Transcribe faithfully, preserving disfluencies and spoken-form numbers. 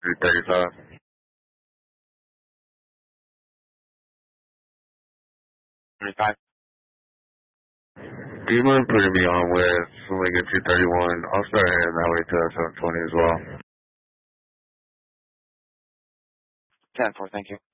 three thirty-five. thirty-five. Do you mind putting me on with Lincoln two thirty-one? I'll start heading that way to seven twenty as well. ten four, thank you.